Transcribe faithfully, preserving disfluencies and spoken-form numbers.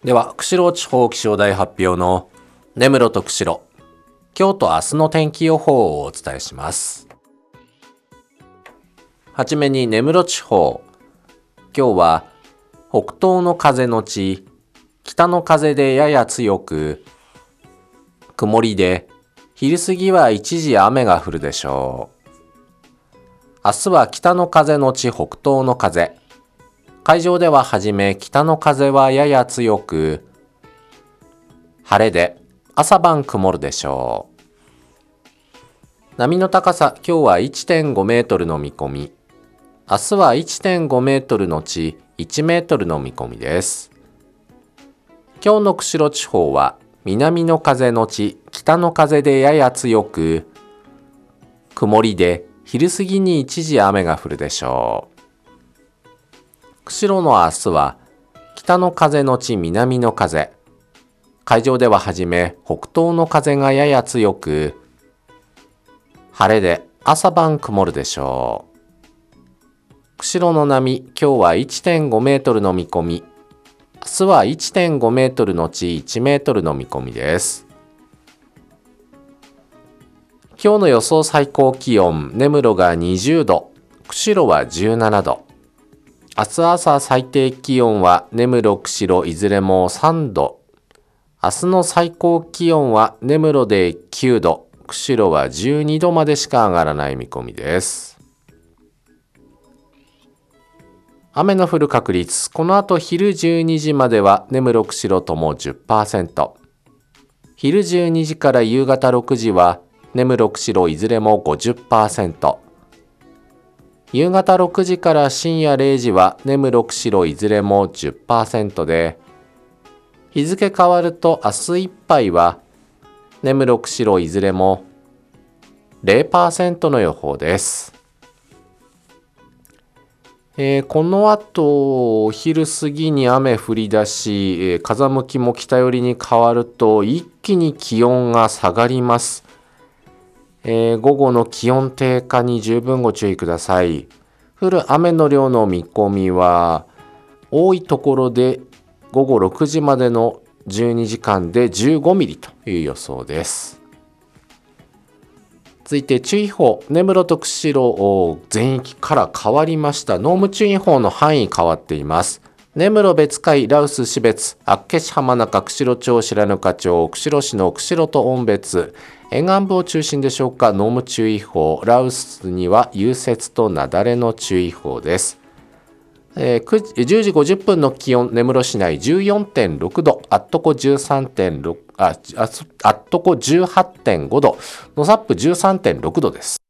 では、釧路地方気象台発表の根室と釧路、今日と明日の天気予報をお伝えします。はじめに根室地方、今日は北東の風のち北の風でやや強く、曇りで昼過ぎは一時雨が降るでしょう。明日は北の風のち北東の風、海上でははじめ北の風はやや強く、晴れで朝晩曇るでしょう。波の高さ、今日は いってんご メートルの見込み、明日は いってんご メートルのちいちメートルの見込みです。今日の釧路地方は南の風のち北の風でやや強く、曇りで昼過ぎに一時雨が降るでしょう。釧路の明日は北の風のち南の風、海上でははじめ北東の風がやや強く、晴れで朝晩曇るでしょう。釧路の波、今日は いってんご メートルの見込み、明日は いってんご メートルのちいちメートルの見込みです。今日の予想最高気温、根室がにじゅうど、釧路はじゅうななど。明日朝最低気温は根室、釧路いずれもさんど。明日の最高気温は根室できゅうど、釧路はじゅうにどまでしか上がらない見込みです。雨の降る確率、この後昼じゅうにじまでは根室、釧路とも じゅっパーセント。昼じゅうにじから夕方ろくじは根室、釧路いずれも ごじゅっパーセント。夕方ろくじから深夜れいじは根室、釧路いずれも じゅっパーセント で、日付変わると明日いっぱいは根室、釧路いずれも ゼロパーセント の予報です。えー、この後昼過ぎに雨降り出し、えー、風向きも北寄りに変わると一気に気温が下がります。えー、午後の気温低下に十分ご注意ください。降る雨の量の見込みは多いところで午後ろくじまでのじゅうにじかんでじゅうごミリという予想です。続いて注意報、根室と釧路全域から変わりました。濃霧注意報の範囲変わっています。根室、別海、羅臼、標別、厚岸、浜中、釧路町、白糠町、釧路市の釧路と温別、沿岸部を中心でしょうか、濃霧注意報、羅臼には融雪と雪崩の注意報です。えー、じゅうじごじゅっぷんの気温、根室市内 じゅうよんてんろくど、あっとこ じゅうさんてんろく、あ、あっとこ じゅうはってんごど、野サップ じゅうさんてんろくどです。